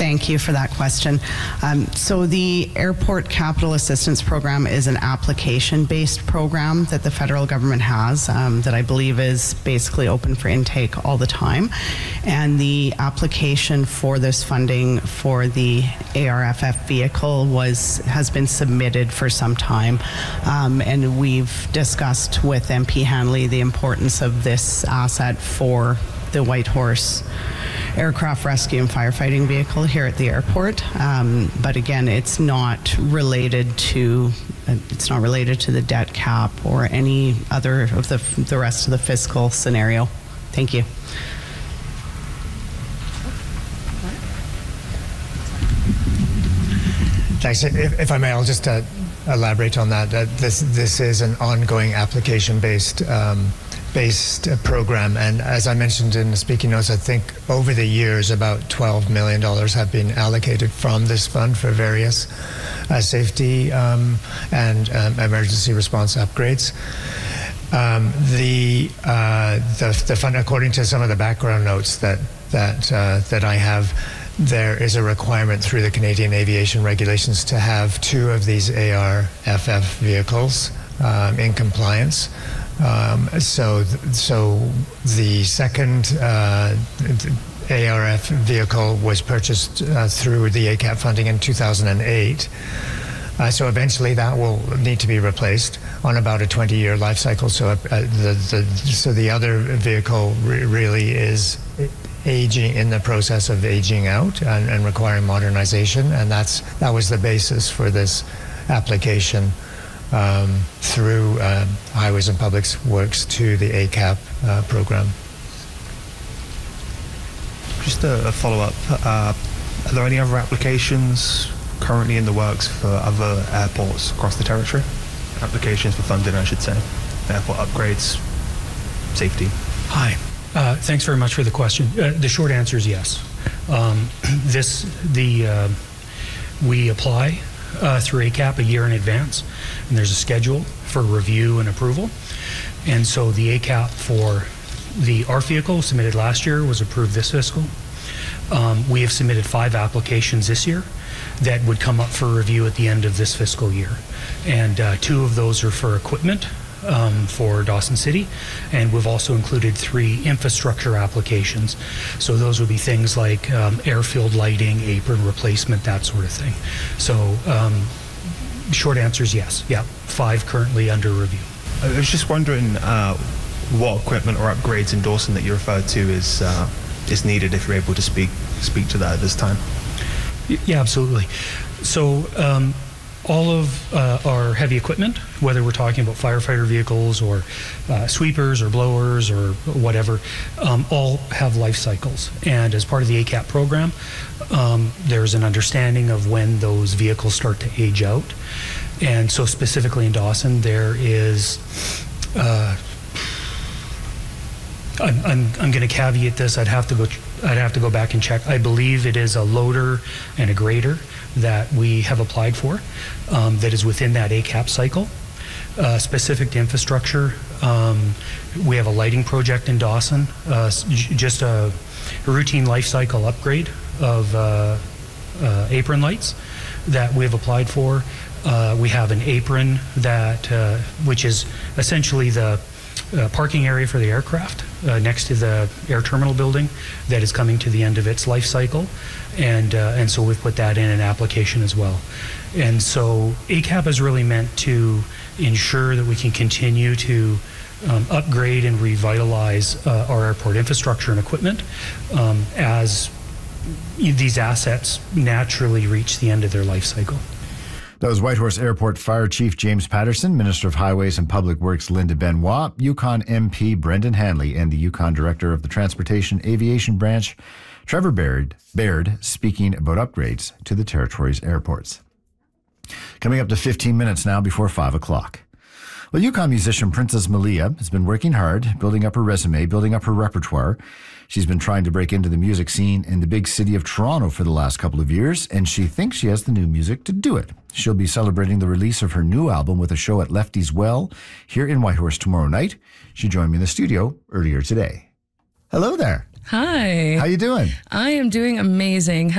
Thank you for that question. So the Airport Capital Assistance Program is an application-based program that the federal government has that I believe is basically open for intake all the time. And the application for this funding for the ARFF vehicle has been submitted for some time. And we've discussed with MP Hanley the importance of this asset for the Whitehorse aircraft rescue and firefighting vehicle here at the airport. But again, it's not related to the debt cap or any other of the rest of the fiscal scenario. Thank you. Thanks. If I may, I'll just elaborate on that. This is an ongoing application-based program, and as I mentioned in the speaking notes, I think over the years about $12 million have been allocated from this fund for various safety and emergency response upgrades. The fund, according to some of the background notes that I have, there is a requirement through the Canadian aviation regulations to have 2 of these ARFF vehicles in compliance. So the second ARF vehicle was purchased through the ACAP funding in 2008. So eventually that will need to be replaced on about a 20-year life cycle. So the other vehicle really is in the process of aging out and requiring modernization, and that was the basis for this application through Highways and Public Works to the ACAP program. Just a follow-up. Are there any other applications currently in the works for other airports across the territory? Applications for funding, I should say. Airport upgrades, safety. Hi. Thanks very much for the question. The short answer is yes. We apply through ACAP a year in advance, and there's a schedule for review and approval. And so the ACAP for the ARF vehicle submitted last year was approved this fiscal. We have submitted 5 applications this year that would come up for review at the end of this fiscal year. And 2 of those are for equipment for Dawson City, and we've also included 3 infrastructure applications. So those would be things like airfield lighting, apron replacement, that sort of thing. So short answer is yes. Yeah, 5 currently under review. I was just wondering what equipment or upgrades in Dawson that you referred to is needed, if you're able to speak to that at this time. Yeah, absolutely. So all of our heavy equipment, whether we're talking about firefighter vehicles or sweepers or blowers or whatever, all have life cycles. And as part of the ACAP program, there's an understanding of when those vehicles start to age out. And so specifically in Dawson, there is, I'm going to caveat this, I'd have to go back and check. I believe it is a loader and a grader that we have applied for that is within that ACAP cycle. Specific to infrastructure, we have a lighting project in Dawson, just a routine life cycle upgrade of apron lights that we have applied for. We have an apron that, which is essentially the parking area for the aircraft next to the air terminal building that is coming to the end of its life cycle, and so we've put that in an application as well. And so ACAP is really meant to ensure that we can continue to upgrade and revitalize our airport infrastructure and equipment as these assets naturally reach the end of their life cycle. That was Whitehorse Airport Fire Chief James Patterson, Minister of Highways and Public Works Linda Benoit, Yukon MP Brendan Hanley, and the Yukon Director of the Transportation Aviation Branch, Trevor Baird, speaking about upgrades to the territory's airports. Coming up to 15 minutes now before 5 o'clock. Well, Yukon musician Princess Malia has been working hard, building up her resume, building up her repertoire. She's been trying to break into the music scene in the big city of Toronto for the last couple of years, and she thinks she has the new music to do it. She'll be celebrating the release of her new album with a show at Lefty's Well here in Whitehorse tomorrow night. She joined me in the studio earlier today. Hello there. Hi. How you doing? I am doing amazing.